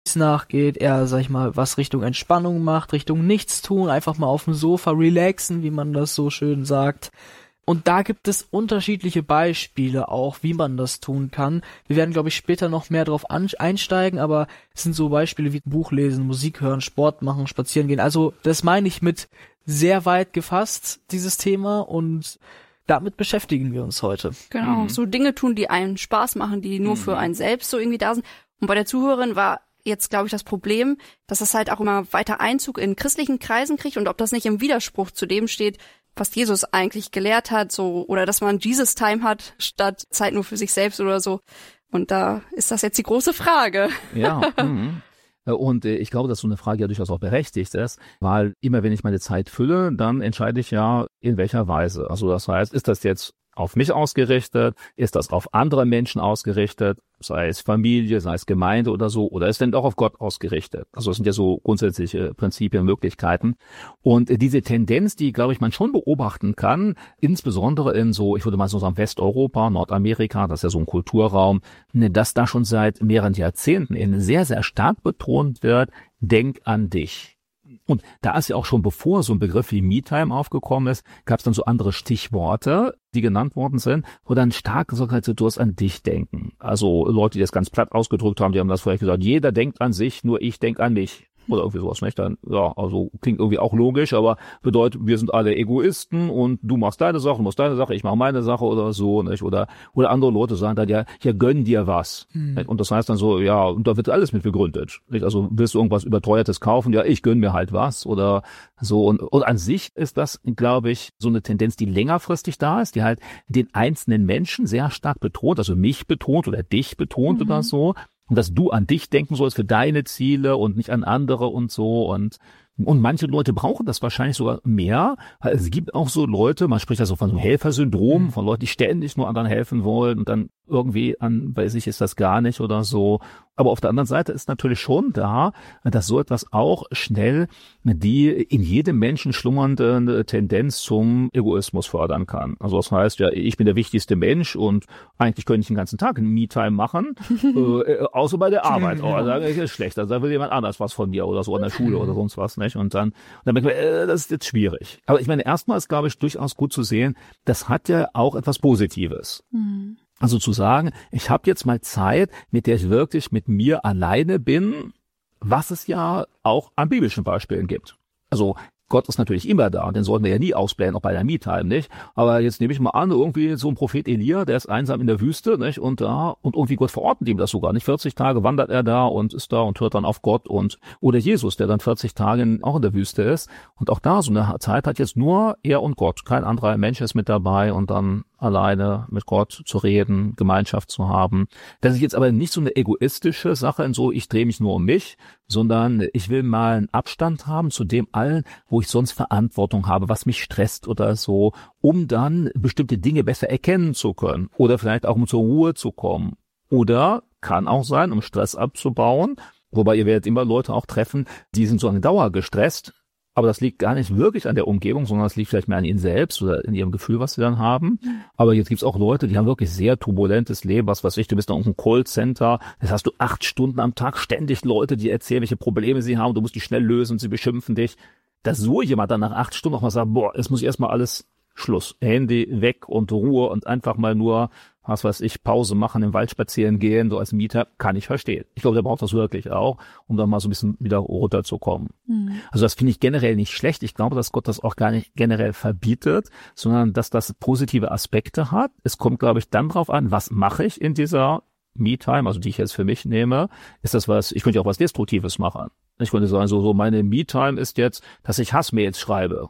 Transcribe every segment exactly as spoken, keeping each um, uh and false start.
nachgeht, eher, sag ich mal, was Richtung Entspannung macht, Richtung Nichtstun, einfach mal auf dem Sofa relaxen, wie man das so schön sagt. Und da gibt es unterschiedliche Beispiele auch, wie man das tun kann. Wir werden, glaube ich, später noch mehr drauf einsteigen, aber es sind so Beispiele wie Buch lesen, Musik hören, Sport machen, spazieren gehen. Also das meine ich mit sehr weit gefasst, dieses Thema, und damit beschäftigen wir uns heute. Genau, Mhm. so Dinge tun, die einen Spaß machen, die nur Mhm. für einen selbst so irgendwie da sind. Und bei der Zuhörerin war jetzt, glaube ich, das Problem, dass das halt auch immer weiter Einzug in christlichen Kreisen kriegt und ob das nicht im Widerspruch zu dem steht, was Jesus eigentlich gelehrt hat, so, oder dass man Jesus Time hat, statt Zeit nur für sich selbst oder so. Und da ist das jetzt die große Frage. Ja, mhm. Und äh, ich glaube, dass so eine Frage ja durchaus auch berechtigt ist, weil immer wenn ich meine Zeit fülle, dann entscheide ich ja, in welcher Weise. Also das heißt, ist das jetzt auf mich ausgerichtet? Ist das auf andere Menschen ausgerichtet? Sei es Familie, sei es Gemeinde oder so, oder ist denn auch auf Gott ausgerichtet? Also das sind ja so grundsätzliche Prinzipien, Möglichkeiten. Und diese Tendenz, die, glaube ich, man schon beobachten kann, insbesondere in so, ich würde mal so sagen, Westeuropa, Nordamerika, das ist ja so ein Kulturraum, dass da schon seit mehreren Jahrzehnten in sehr, sehr stark betont wird, denk an dich. Und da ist ja auch schon, bevor so ein Begriff wie Me-Time aufgekommen ist, gab es dann so andere Stichworte, die genannt worden sind, wo dann stark gesagt hat, du hast an dich denken. Also Leute, die das ganz platt ausgedrückt haben, die haben das vielleicht gesagt, jeder denkt an sich, nur ich denk an mich. Oder irgendwie sowas, nicht? Dann, ja, also klingt irgendwie auch logisch, aber bedeutet, wir sind alle Egoisten und du machst deine Sache, du machst deine Sache, ich mache meine Sache oder so, nicht? Oder, oder andere Leute sagen dann, ja, ja, gönn dir was. Hm. Und das heißt dann so, ja, und da wird alles mit begründet, nicht? Also willst du irgendwas Überteuertes kaufen? Ja, ich gönn mir halt was oder so. Und, und an sich ist das, glaube ich, so eine Tendenz, die längerfristig da ist, die halt den einzelnen Menschen sehr stark betont, also mich betont oder dich betont Mhm. oder so. Und dass du an dich denken sollst für deine Ziele und nicht an andere und so. Und und manche Leute brauchen das wahrscheinlich sogar mehr. Weil es gibt auch so Leute, man spricht ja so von so einem Helfersyndrom, von Leuten, die ständig nur anderen helfen wollen und dann irgendwie an, weiß ich, ist das gar nicht oder so. Aber auf der anderen Seite ist natürlich schon da, dass so etwas auch schnell die in jedem Menschen schlummernde Tendenz zum Egoismus fördern kann. Also das heißt ja, ich bin der wichtigste Mensch und eigentlich könnte ich den ganzen Tag einen Me-Time machen, äh, außer bei der Arbeit. Oh, da ist schlecht, also da will jemand anders was von mir oder so an der Schule oder sonst was, nicht? Und dann, und dann denke ich mir, äh, das ist jetzt schwierig. Aber ich meine, erstmal ist, glaube ich, durchaus gut zu sehen, das hat ja auch etwas Positives. Mhm. Also zu sagen, ich habe jetzt mal Zeit, mit der ich wirklich mit mir alleine bin, was es ja auch an biblischen Beispielen gibt. Also Gott ist natürlich immer da, den sollten wir ja nie ausblähen, auch bei der Me-Time, nicht? Aber jetzt nehme ich mal an, irgendwie so ein Prophet Elia, der ist einsam in der Wüste, nicht? Und da, und irgendwie Gott verordnet ihm das sogar, nicht? vierzig Tage wandert er da und ist da und hört dann auf Gott und, oder Jesus, der dann vierzig Tage in, auch in der Wüste ist. Und auch da, so eine Zeit hat jetzt nur er und Gott. Kein anderer Mensch ist mit dabei und dann alleine mit Gott zu reden, Gemeinschaft zu haben. Das ist jetzt aber nicht so eine egoistische Sache, in so, ich drehe mich nur um mich, sondern ich will mal einen Abstand haben zu dem allen, wo ich sonst Verantwortung habe, was mich stresst oder so, um dann bestimmte Dinge besser erkennen zu können oder vielleicht auch um zur Ruhe zu kommen. Oder kann auch sein, um Stress abzubauen, wobei ihr werdet immer Leute auch treffen, die sind so eine Dauer gestresst, aber das liegt gar nicht wirklich an der Umgebung, sondern es liegt vielleicht mehr an ihnen selbst oder in ihrem Gefühl, was sie dann haben. Aber jetzt gibt's auch Leute, die haben wirklich sehr turbulentes Leben, was weiß ich, du bist da irgendein Callcenter, das hast du acht Stunden am Tag, ständig Leute, die erzählen, welche Probleme sie haben, du musst die schnell lösen, sie beschimpfen dich. Dass so jemand dann nach acht Stunden auch mal sagt, boah, es muss erstmal alles Schluss, Handy weg und Ruhe und einfach mal nur, was weiß ich, Pause machen, im Wald spazieren gehen, so als Mieter, kann ich verstehen. Ich glaube, der braucht das wirklich auch, um dann mal so ein bisschen wieder runterzukommen. Mhm. Also das finde ich generell nicht schlecht. Ich glaube, dass Gott das auch gar nicht generell verbietet, sondern dass das positive Aspekte hat. Es kommt, glaube ich, dann drauf an, was mache ich in dieser Me-Time, also die ich jetzt für mich nehme, ist das was, ich könnte ja auch was Destruktives machen. Ich könnte sagen, so, so meine Me-Time ist jetzt, dass ich Hassmails schreibe.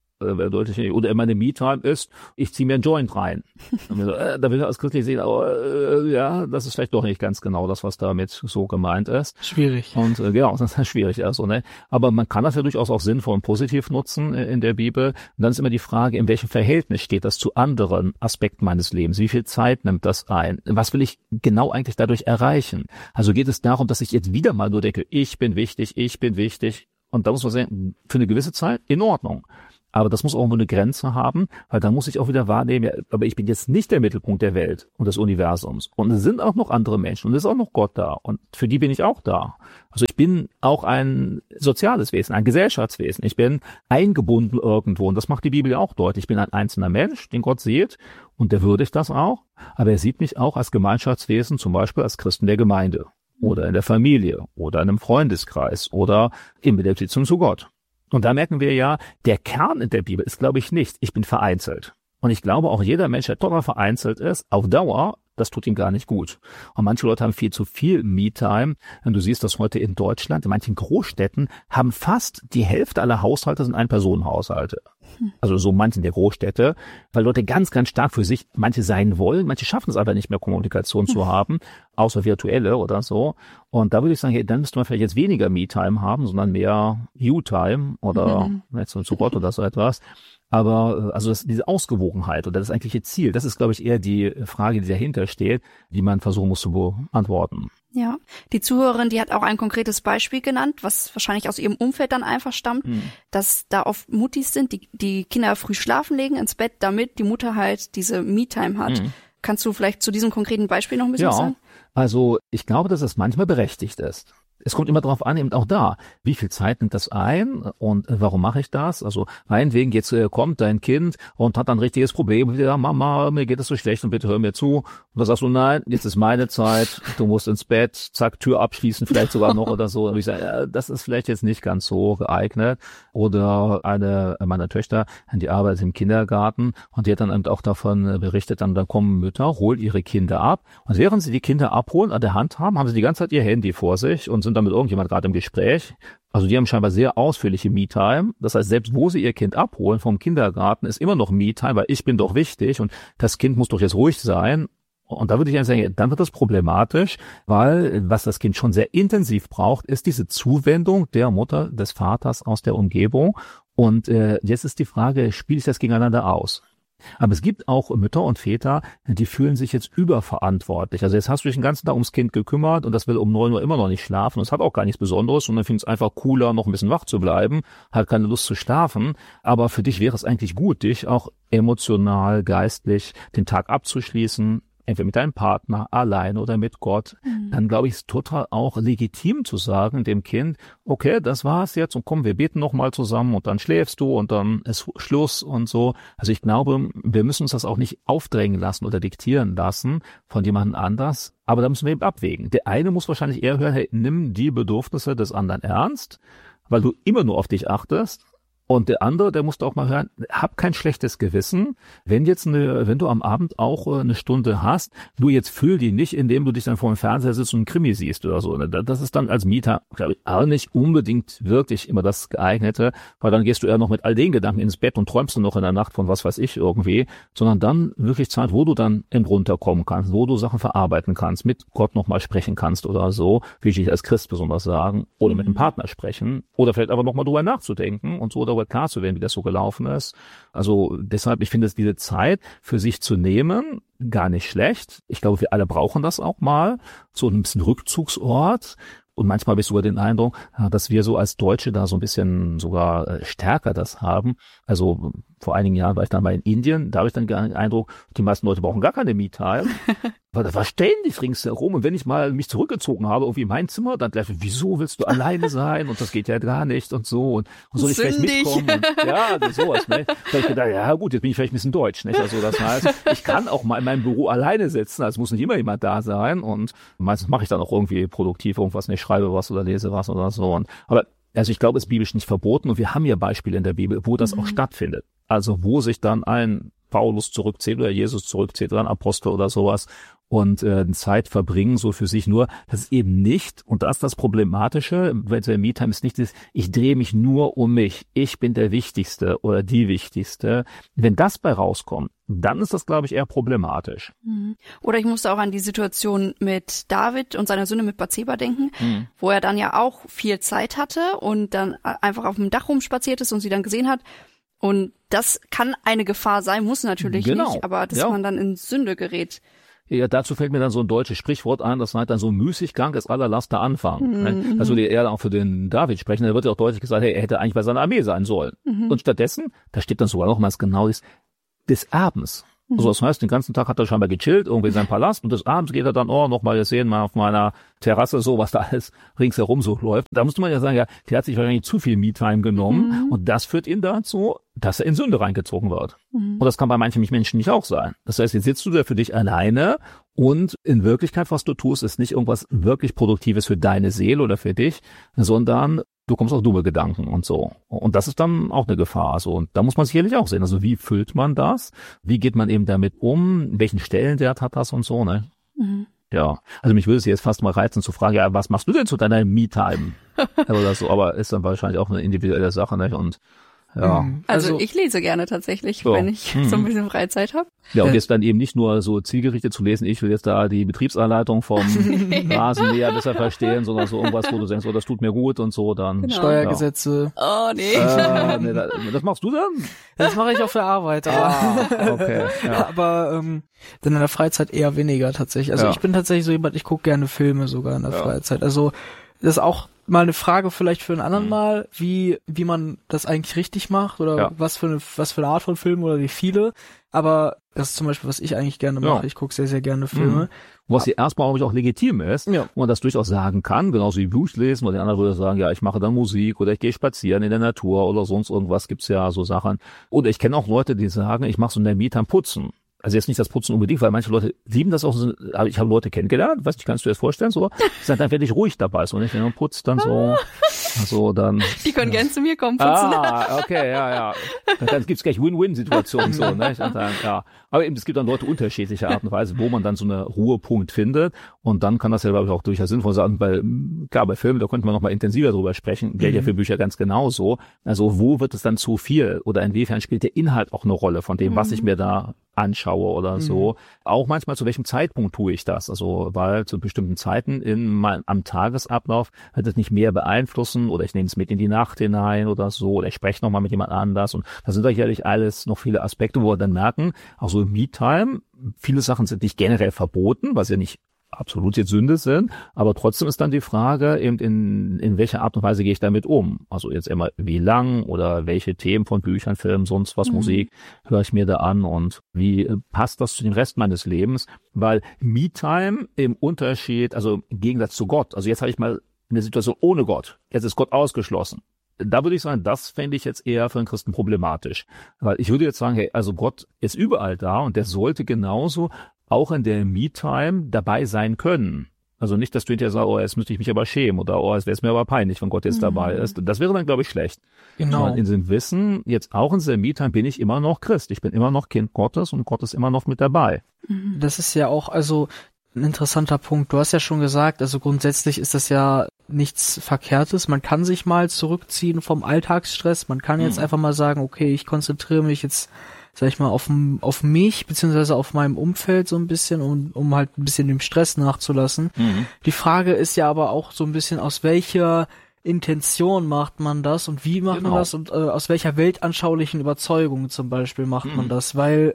Oder meine Me-Time ist, ich ziehe mir einen Joint rein. So, äh, da will ich als Christlich sehen, aber äh, ja, das ist vielleicht doch nicht ganz genau das, was damit so gemeint ist. Schwierig. Und äh, genau, das ist schwierig. Also, ne? Aber man kann das ja durchaus auch sinnvoll und positiv nutzen äh, in der Bibel. Und dann ist immer die Frage, in welchem Verhältnis steht das zu anderen Aspekten meines Lebens? Wie viel Zeit nimmt das ein? Was will ich genau eigentlich dadurch erreichen? Also geht es darum, dass ich jetzt wieder mal nur denke, ich bin wichtig, ich bin wichtig. Und da muss man sagen, für eine gewisse Zeit in Ordnung. Aber das muss auch eine Grenze haben, weil da muss ich auch wieder wahrnehmen, ja, aber ich bin jetzt nicht der Mittelpunkt der Welt und des Universums. Und es sind auch noch andere Menschen und es ist auch noch Gott da. Und für die bin ich auch da. Also ich bin auch ein soziales Wesen, ein Gesellschaftswesen. Ich bin eingebunden irgendwo. Und das macht die Bibel ja auch deutlich. Ich bin ein einzelner Mensch, den Gott sieht. Und der würdigt das auch. Aber er sieht mich auch als Gemeinschaftswesen, zum Beispiel als Christen der Gemeinde. Oder in der Familie. Oder in einem Freundeskreis. Oder in der Beziehung zu Gott. Und da merken wir ja, der Kern in der Bibel ist, glaube ich, nicht, ich bin vereinzelt. Und ich glaube, auch jeder Mensch, der total vereinzelt ist, auf Dauer, das tut ihm gar nicht gut. Und manche Leute haben viel zu viel Me-Time. Und du siehst das heute in Deutschland, in manchen Großstädten haben fast die Hälfte aller Haushalte sind Ein-Personen-Haushalte. Also so manchen der Großstädte, weil Leute ganz, ganz stark für sich, manche sein wollen, manche schaffen es aber nicht mehr, Kommunikation zu haben, außer virtuelle oder so. Und da würde ich sagen, hey, dann müsste man vielleicht jetzt weniger Me-Time haben, sondern mehr You-Time oder mhm. jetzt zu Gott oder so etwas. Aber also das, diese Ausgewogenheit oder das eigentliche Ziel, das ist, glaube ich, eher die Frage, die dahinter steht, die man versuchen muss zu beantworten. Ja, die Zuhörerin, die hat auch ein konkretes Beispiel genannt, was wahrscheinlich aus ihrem Umfeld dann einfach stammt, hm. dass da oft Muttis sind, die die Kinder früh schlafen legen ins Bett, damit die Mutter halt diese Me-Time hat. Hm. Kannst du vielleicht zu diesem konkreten Beispiel noch ein bisschen ja, was sagen? Also ich glaube, dass es manchmal berechtigt ist. Es kommt immer darauf an, eben auch da, wie viel Zeit nimmt das ein und warum mache ich das? Also meinetwegen jetzt äh, kommt dein Kind und hat dann ein richtiges Problem und wieder, Mama, mir geht es so schlecht und bitte hör mir zu. Und dann sagst du, nein, jetzt ist meine Zeit, du musst ins Bett, zack, Tür abschließen, vielleicht sogar noch oder so. Und ich sage, ja, das ist vielleicht jetzt nicht ganz so geeignet. Oder eine meiner Töchter, die arbeitet im Kindergarten und die hat dann eben auch davon berichtet, dann, dann kommen Mütter, holen ihre Kinder ab und während sie die Kinder abholen, an der Hand haben, haben sie die ganze Zeit ihr Handy vor sich und sind dann mit irgendjemand gerade im Gespräch. Also die haben scheinbar sehr ausführliche Me-Time. Das heißt, selbst wo sie ihr Kind abholen vom Kindergarten, ist immer noch Me-Time, weil ich bin doch wichtig und das Kind muss doch jetzt ruhig sein. Und da würde ich einfach sagen, dann wird das problematisch, weil was das Kind schon sehr intensiv braucht, ist diese Zuwendung der Mutter, des Vaters aus der Umgebung. Und äh, jetzt ist die Frage, spiele ich das gegeneinander aus? Aber es gibt auch Mütter und Väter, die fühlen sich jetzt überverantwortlich. Also jetzt hast du dich den ganzen Tag ums Kind gekümmert und das will um neun Uhr immer noch nicht schlafen. Und es hat auch gar nichts Besonderes und dann findet es einfach cooler, noch ein bisschen wach zu bleiben, hat keine Lust zu schlafen. Aber für dich wäre es eigentlich gut, dich auch emotional, geistlich den Tag abzuschließen, entweder mit deinem Partner, allein oder mit Gott, mhm. dann glaube ich, ist total auch legitim zu sagen dem Kind, okay, das war's jetzt und komm, wir beten nochmal zusammen und dann schläfst du und dann ist Schluss und so. Also ich glaube, wir müssen uns das auch nicht aufdrängen lassen oder diktieren lassen von jemandem anders, aber da müssen wir eben abwägen. Der eine muss wahrscheinlich eher hören, hey, nimm die Bedürfnisse des anderen ernst, weil du immer nur auf dich achtest. Und der andere, der musste auch mal hören, hab kein schlechtes Gewissen, wenn jetzt eine, wenn du am Abend auch eine Stunde hast, du jetzt fühl die nicht, indem du dich dann vor dem Fernseher sitzt und einen Krimi siehst oder so. Das ist dann als Mieter, glaube ich, auch nicht unbedingt wirklich immer das Geeignete, weil dann gehst du eher noch mit all den Gedanken ins Bett und träumst du noch in der Nacht von was weiß ich irgendwie, sondern dann wirklich Zeit, wo du dann runterkommen kannst, wo du Sachen verarbeiten kannst, mit Gott nochmal sprechen kannst oder so, wie ich als Christ besonders sagen, oder mit einem Partner sprechen, oder vielleicht aber nochmal drüber nachzudenken und so, oder klar zu werden, wie das so gelaufen ist. Also deshalb, ich finde es diese Zeit für sich zu nehmen, gar nicht schlecht. Ich glaube, wir alle brauchen das auch mal, so ein bisschen Rückzugsort. Und manchmal habe ich sogar den Eindruck, dass wir so als Deutsche da so ein bisschen sogar stärker das haben. Also vor einigen Jahren war ich dann mal in Indien, da habe ich dann den Eindruck, die meisten Leute brauchen gar keine Me-Time, weil da war ständig ringsherum und wenn ich mal mich zurückgezogen habe, irgendwie in mein Zimmer, dann gleich, wieso willst du alleine sein und das geht ja gar nicht und so und, und soll ich vielleicht mitkommen und ja, sowas, ne? Da habe ich gedacht, ja gut, jetzt bin ich vielleicht ein bisschen deutsch, nicht? Also das heißt, ich kann auch mal in meinem Büro alleine sitzen, also muss nicht immer jemand da sein und meistens mache ich dann auch irgendwie produktiv irgendwas, nicht schreibe was oder lese was oder so und, aber also ich glaube, es ist biblisch nicht verboten und wir haben ja Beispiele in der Bibel, wo das mhm. auch stattfindet. Also wo sich dann ein Paulus zurückzählt oder Jesus zurückzählt oder ein Apostel oder sowas und äh, Zeit verbringen so für sich nur. Das ist eben nicht, und das ist das Problematische, wenn der Me-Time ist nicht, ist, ich drehe mich nur um mich, ich bin der Wichtigste oder die Wichtigste. Wenn das bei rauskommt, dann ist das, glaube ich, eher problematisch. Oder ich musste auch an die Situation mit David und seiner Sünde mit Bathseba denken, mhm. wo er dann ja auch viel Zeit hatte und dann einfach auf dem Dach rumspaziert ist und sie dann gesehen hat. Und das kann eine Gefahr sein, muss natürlich genau. nicht, aber dass ja. man dann in Sünde gerät. Ja, dazu fällt mir dann so ein deutsches Sprichwort ein, das sagt dann so, Müßiggang ist aller Laster Anfang. Mhm. Ne? Das würde eher auch für den David sprechen. Da wird ja auch deutlich gesagt, hey, er hätte eigentlich bei seiner Armee sein sollen. Mhm. Und stattdessen, da steht dann sogar noch mal genau ist, des Abends. Also das heißt, den ganzen Tag hat er scheinbar gechillt, irgendwie in seinem Palast, und des Abends geht er dann, oh, noch mal sehen, mal auf meiner Terrasse, so, was da alles ringsherum so läuft. Da musste man ja sagen, ja, der hat sich wahrscheinlich zu viel Me-Time genommen, mhm. und das führt ihn dazu, dass er in Sünde reingezogen wird. Mhm. Und das kann bei manchen Menschen nicht auch sein. Das heißt, jetzt sitzt du da für dich alleine, und in Wirklichkeit, was du tust, ist nicht irgendwas wirklich Produktives für deine Seele oder für dich, sondern du kommst auf dumme Gedanken und so. Und das ist dann auch eine Gefahr. So. Und da muss man sicherlich auch sehen. Also wie füllt man das? Wie geht man eben damit um? Welchen Stellenwert hat das und so, ne? Mhm. Ja. Also mich würde es jetzt fast mal reizen zu fragen, ja, was machst du denn zu deiner Me-Time? Oder so, aber ist dann wahrscheinlich auch eine individuelle Sache, ne? Und ja. Also, also ich lese gerne tatsächlich, so. wenn ich mhm. so ein bisschen Freizeit habe. Ja, und jetzt dann eben nicht nur so zielgerichtet zu lesen, ich will jetzt da die Betriebsanleitung vom Rasenmäher besser verstehen, sondern so irgendwas, wo du denkst, oh, das tut mir gut und so, dann. Genau. Steuergesetze. Ja. Oh, nee. Äh, nee das, das machst du dann? Das mache ich auf der Arbeit, aber, ah, okay, ja. aber ähm, dann in der Freizeit eher weniger tatsächlich. Also ja. ich bin tatsächlich so jemand, ich gucke gerne Filme sogar in der ja. Freizeit. Also das ist auch mal eine Frage vielleicht für einen anderen mhm. Mal, wie wie man das eigentlich richtig macht oder ja. was für eine was für eine Art von Film oder wie viele. Aber das ist zum Beispiel, was ich eigentlich gerne mache. Ja. Ich gucke sehr, sehr gerne Filme. Mhm. Was hier erstmal auch, auch legitim ist, ja. wo man das durchaus sagen kann, genauso wie Buch lesen, weil der andere würde sagen, ja, ich mache dann Musik oder ich gehe spazieren in der Natur oder sonst irgendwas, gibt's ja so Sachen. Oder ich kenne auch Leute, die sagen, ich mache so in der Me-Time Putzen. Also jetzt nicht das Putzen unbedingt, weil manche Leute lieben das auch so, aber ich habe Leute kennengelernt, weiß nicht, kannst du dir das vorstellen, so, die sind dann wirklich ruhig dabei, so nicht, wenn man putzt, dann so, so dann. Die können ja. gern zu mir kommen putzen. Ah, okay, ja, ja. Dann gibt's gleich Win-Win-Situationen, so, ne, und dann, ja. Aber eben, es gibt dann Leute unterschiedlicher Art und Weise, wo man dann so eine Ruhepunkt findet, und dann kann das ja, glaube ich, auch durchaus sinnvoll sein, weil, klar, bei Filmen, da könnte man noch mal intensiver drüber sprechen, gilt mhm. ja für Bücher ganz genauso. Also, wo wird es dann zu viel, oder inwiefern spielt der Inhalt auch eine Rolle von dem, mhm. was ich mir da anschaue oder so. Mhm. Auch manchmal, zu welchem Zeitpunkt tue ich das? Also, weil zu bestimmten Zeiten in mein, am Tagesablauf wird es nicht mehr beeinflussen, oder ich nehme es mit in die Nacht hinein oder so, oder ich spreche nochmal mit jemand anders, und da sind sicherlich alles noch viele Aspekte, wo wir dann merken, auch so im Me-Time, viele Sachen sind nicht generell verboten, was ja nicht absolut jetzt Sünde sind, aber trotzdem ist dann die Frage, eben in, in welcher Art und Weise gehe ich damit um? Also jetzt immer, wie lang oder welche Themen von Büchern, Filmen, sonst was, mhm. Musik höre ich mir da an, und wie passt das zu dem Rest meines Lebens? Weil Me-Time im Unterschied, also im Gegensatz zu Gott, also jetzt habe ich mal eine Situation ohne Gott, jetzt ist Gott ausgeschlossen. Da würde ich sagen, das fände ich jetzt eher für einen Christen problematisch. Weil ich würde jetzt sagen, hey, also Gott ist überall da, und der sollte genauso auch in der Me-Time dabei sein können. Also nicht, dass du hinterher sagst, oh, jetzt müsste ich mich aber schämen, oder oh, es wäre mir aber peinlich, wenn Gott jetzt mhm. dabei ist. Das wäre dann, glaube ich, schlecht. Genau. Sondern in dem Wissen, jetzt auch in der Me-Time bin ich immer noch Christ. Ich bin immer noch Kind Gottes, und Gott ist immer noch mit dabei. Das ist ja auch, also ein interessanter Punkt. Du hast ja schon gesagt, also grundsätzlich ist das ja nichts Verkehrtes. Man kann sich mal zurückziehen vom Alltagsstress. Man kann jetzt mhm. einfach mal sagen, okay, ich konzentriere mich jetzt, sag ich mal, auf, auf mich, beziehungsweise auf meinem Umfeld so ein bisschen, um, um halt ein bisschen dem Stress nachzulassen. Mhm. Die Frage ist ja aber auch so ein bisschen, aus welcher Intention macht man das und wie macht genau. man das, und äh, aus welcher weltanschaulichen Überzeugung zum Beispiel macht mhm. man das, weil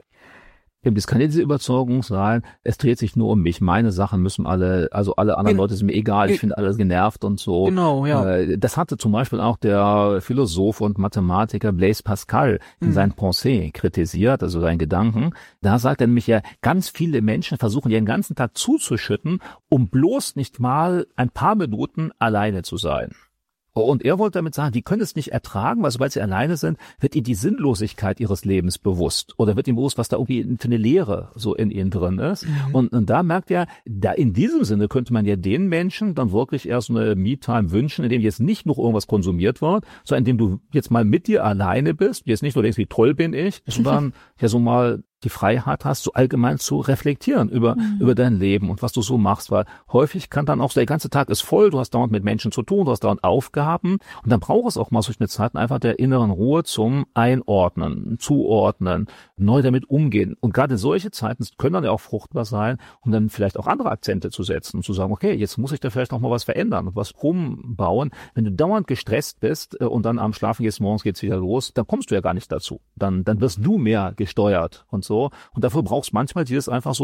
das kann ja diese Überzeugung sein, es dreht sich nur um mich, meine Sachen müssen alle, also alle anderen Gen- Leute sind mir egal, ich finde alles genervt und so. Genau, ja. Das hatte zum Beispiel auch der Philosoph und Mathematiker Blaise Pascal in mhm. seinen Pensées kritisiert, also seinen Gedanken. Da sagt er nämlich ja, ganz viele Menschen versuchen ja den ganzen Tag zuzuschütten, um bloß nicht mal ein paar Minuten alleine zu sein. Und er wollte damit sagen, die können es nicht ertragen, weil sobald sie alleine sind, wird ihnen die Sinnlosigkeit ihres Lebens bewusst. Oder wird ihnen bewusst, was da irgendwie für eine Leere so in ihnen drin ist. Mhm. Und, und da merkt er, da in diesem Sinne könnte man ja den Menschen dann wirklich erst so eine Me-Time wünschen, in dem jetzt nicht noch irgendwas konsumiert wird, sondern in dem du jetzt mal mit dir alleine bist, jetzt nicht nur denkst, wie toll bin ich, sondern ja so mal die Freiheit hast, so allgemein zu reflektieren über mhm. über dein Leben und was du so machst, weil häufig kann dann auch, der ganze Tag ist voll, du hast dauernd mit Menschen zu tun, du hast dauernd Aufgaben, und dann braucht es auch mal solche Zeiten einfach der inneren Ruhe zum Einordnen, Zuordnen, neu damit umgehen. Und gerade solche Zeiten können dann ja auch fruchtbar sein, um dann vielleicht auch andere Akzente zu setzen und zu sagen, okay, jetzt muss ich da vielleicht noch mal was verändern und was umbauen. Wenn du dauernd gestresst bist und dann am Schlafen gehst, morgens geht's wieder los, dann kommst du ja gar nicht dazu. Dann dann wirst du mehr gesteuert und so. Und dafür brauchst manchmal dieses einfach so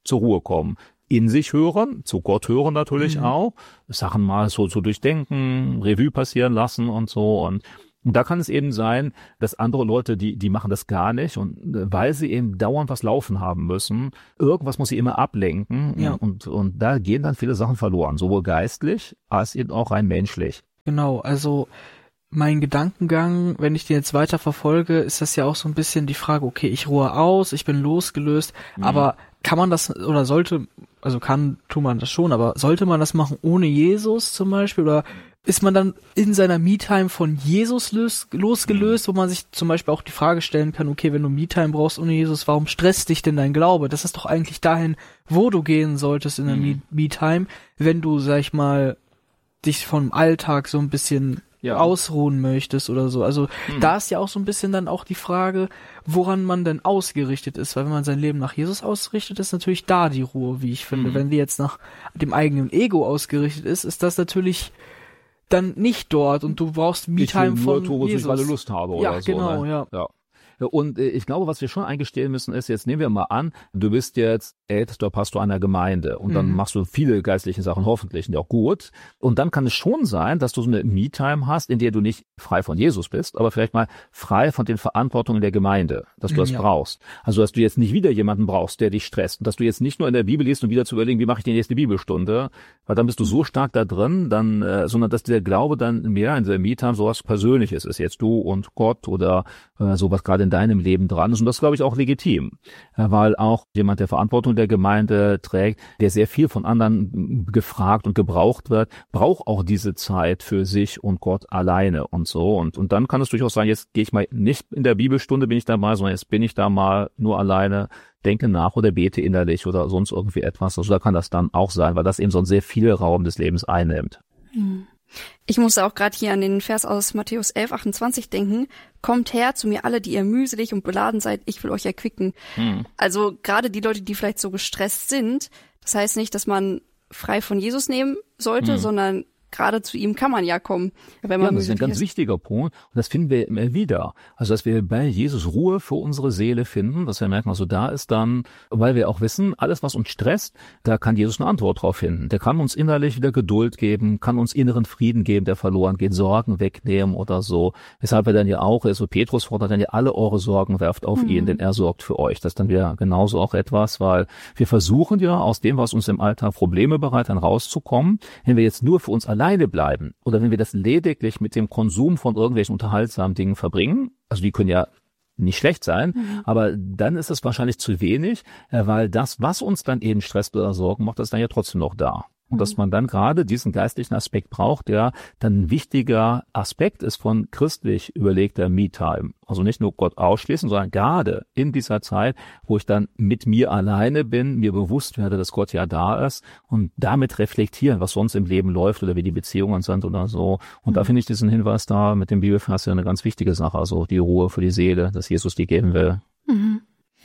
zur Ruhe kommen. In sich hören, zu Gott hören natürlich mhm. auch, Sachen mal so zu durchdenken, Revue passieren lassen und so. Und, und da kann es eben sein, dass andere Leute, die die machen das gar nicht und weil sie eben dauernd was laufen haben müssen, irgendwas muss sie immer ablenken ja. und, und da gehen dann viele Sachen verloren, sowohl geistlich als eben auch rein menschlich. Genau, also mein Gedankengang, wenn ich den jetzt weiter verfolge, ist das ja auch so ein bisschen die Frage, okay, ich ruhe aus, ich bin losgelöst, mhm. aber kann man das oder sollte, also kann, tut man das schon, aber sollte man das machen ohne Jesus zum Beispiel oder ist man dann in seiner Me-Time von Jesus los, losgelöst, mhm. wo man sich zum Beispiel auch die Frage stellen kann, okay, wenn du Me-Time brauchst ohne Jesus, warum stresst dich denn dein Glaube? Das ist doch eigentlich dahin, wo du gehen solltest in der mhm. Me-Time, wenn du, sag ich mal, dich vom Alltag so ein bisschen ja. ausruhen möchtest oder so. Also hm. da ist ja auch so ein bisschen dann auch die Frage, woran man denn ausgerichtet ist. Weil wenn man sein Leben nach Jesus ausrichtet, ist natürlich da die Ruhe, wie ich finde. Hm. Wenn die jetzt nach dem eigenen Ego ausgerichtet ist, ist das natürlich dann nicht dort und du brauchst Me-Time von Tore, Jesus. Weil ich Lust habe oder ja, so. Genau, ne? ja, ja. Und äh, ich glaube, was wir schon eingestehen müssen, ist, jetzt nehmen wir mal an, du bist jetzt ältester Pastor einer Gemeinde und dann mhm. machst du viele geistliche Sachen, hoffentlich, und auch gut. Und dann kann es schon sein, dass du so eine Me-Time hast, in der du nicht frei von Jesus bist, aber vielleicht mal frei von den Verantwortungen der Gemeinde, dass du das ja. brauchst. Also, dass du jetzt nicht wieder jemanden brauchst, der dich stresst und dass du jetzt nicht nur in der Bibel liest und wieder zu überlegen, wie mache ich die nächste Bibelstunde, weil dann bist du so stark da drin, dann, äh, sondern dass der Glaube dann mehr in der Me-Time sowas Persönliches ist, jetzt du und Gott oder äh, sowas gerade in deinem Leben dran ist. Und das glaube ich auch legitim, weil auch jemand, der Verantwortung der Gemeinde trägt, der sehr viel von anderen gefragt und gebraucht wird, braucht auch diese Zeit für sich und Gott alleine und so. Und, und dann kann es durchaus sein, jetzt gehe ich mal nicht in der Bibelstunde, bin ich dabei, sondern jetzt bin ich da mal nur alleine, denke nach oder bete innerlich oder sonst irgendwie etwas. Also da kann das dann auch sein, weil das eben so einen sehr viel Raum des Lebens einnimmt. Hm. Ich musste auch gerade hier an den Vers aus Matthäus elf, achtundzwanzig denken. Kommt her zu mir alle, die ihr mühselig und beladen seid, ich will euch erquicken. Hm. Also gerade die Leute, die vielleicht so gestresst sind, das heißt nicht, dass man frei von Jesus nehmen sollte, hm. sondern gerade zu ihm kann man ja kommen. Wenn man ja, das ist ein ganz ist. wichtiger Punkt und das finden wir immer wieder. Also, dass wir bei Jesus Ruhe für unsere Seele finden, dass wir merken, also da ist dann, weil wir auch wissen, alles, was uns stresst, da kann Jesus eine Antwort drauf finden. Der kann uns innerlich wieder Geduld geben, kann uns inneren Frieden geben, der verloren geht, Sorgen wegnehmen oder so. Weshalb er dann ja auch, also Petrus fordert dann ja, alle eure Sorgen werft auf mhm. ihn, denn er sorgt für euch. Das ist dann wieder genauso auch etwas, weil wir versuchen ja aus dem, was uns im Alltag Probleme bereitet, dann rauszukommen. Wenn wir jetzt nur für uns alleine bleiben oder wenn wir das lediglich mit dem Konsum von irgendwelchen unterhaltsamen Dingen verbringen, also die können ja nicht schlecht sein, mhm. aber dann ist es wahrscheinlich zu wenig, weil das, was uns dann eben stresst oder Sorgen macht, ist dann ja trotzdem noch da. Und dass man dann gerade diesen geistlichen Aspekt braucht, der dann ein wichtiger Aspekt ist von christlich überlegter Me-Time. Also nicht nur Gott ausschließen, sondern gerade in dieser Zeit, wo ich dann mit mir alleine bin, mir bewusst werde, dass Gott ja da ist und damit reflektieren, was sonst im Leben läuft oder wie die Beziehungen sind oder so. Und mhm. da finde ich diesen Hinweis da mit dem Bibelvers ja eine ganz wichtige Sache, also die Ruhe für die Seele, dass Jesus die geben will. Mhm.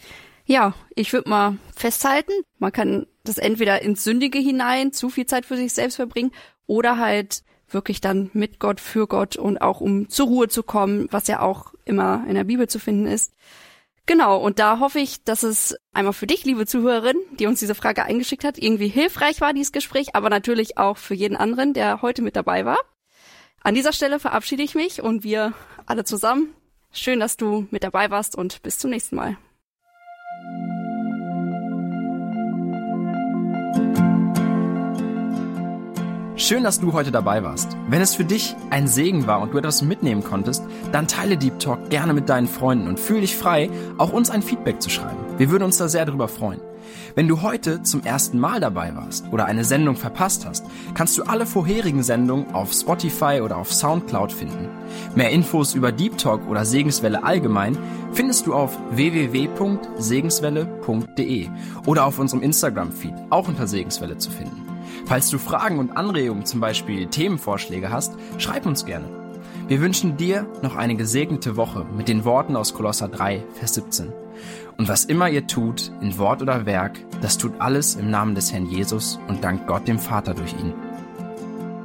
Ja, ich würde mal festhalten, man kann das entweder ins Sündige hinein, zu viel Zeit für sich selbst verbringen oder halt wirklich dann mit Gott, für Gott und auch um zur Ruhe zu kommen, was ja auch immer in der Bibel zu finden ist. Genau, und da hoffe ich, dass es einmal für dich, liebe Zuhörerin, die uns diese Frage eingeschickt hat, irgendwie hilfreich war, dieses Gespräch, aber natürlich auch für jeden anderen, der heute mit dabei war. An dieser Stelle verabschiede ich mich und wir alle zusammen. Schön, dass du mit dabei warst und bis zum nächsten Mal. Schön, dass du heute dabei warst. Wenn es für dich ein Segen war und du etwas mitnehmen konntest, dann teile Deep Talk gerne mit deinen Freunden und fühl dich frei, auch uns ein Feedback zu schreiben. Wir würden uns da sehr drüber freuen. Wenn du heute zum ersten Mal dabei warst oder eine Sendung verpasst hast, kannst du alle vorherigen Sendungen auf Spotify oder auf Soundcloud finden. Mehr Infos über Deep Talk oder Segenswelle allgemein findest du auf w w w punkt segenswelle punkt d e oder auf unserem Instagram-Feed, auch unter Segenswelle zu finden. Falls du Fragen und Anregungen, zum Beispiel Themenvorschläge hast, schreib uns gerne. Wir wünschen dir noch eine gesegnete Woche mit den Worten aus Kolosser drei, Vers siebzehn. Und was immer ihr tut, in Wort oder Werk, das tut alles im Namen des Herrn Jesus und dankt Gott dem Vater durch ihn.